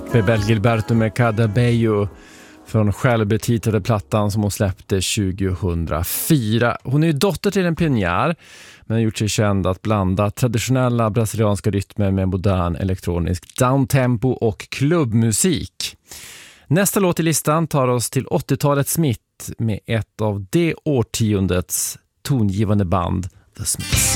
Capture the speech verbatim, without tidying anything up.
Bebel Gilberto med Cada Bello från självbetitlade plattan som hon släppte tjugohundrafyra. Hon är ju dotter till en pionjär, men har gjort sig känd att blanda traditionella brasilianska rytmer med modern elektronisk downtempo och klubbmusik. Nästa låt i listan tar oss till åttiotalets mitt med ett av det årtiondets tongivande band, The Smiths.